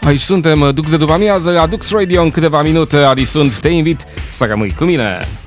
Aici suntem, Dux de după amiază, la Dux Radio în câteva minute. Adi sunt, te invit să rămâi cu mine.